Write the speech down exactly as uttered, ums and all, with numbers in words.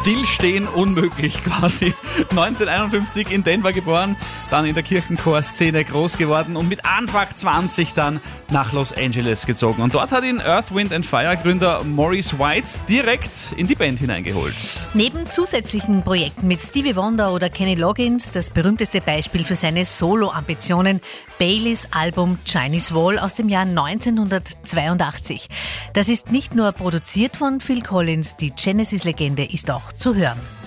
Stillstehen unmöglich quasi. neunzehnhunderteinundfünfzig in Denver geboren, dann in der Kirchenchorszene groß geworden und mit Anfang zwanzig dann nach Los Angeles gezogen. Und dort hat ihn Earth, Wind and Fire Gründer Maurice White direkt in die Band hineingeholt. Neben zusätzlichen Projekten mit Stevie Wonder oder Kenny Loggins, das berühmteste Beispiel für seine Solo-Ambitionen, Baileys Album Chinese Wall aus dem Jahr neunzehnhundertzweiundachtzig. Das ist nicht nur produziert von Phil Collins, die Genesis-Legende ist auch zu hören.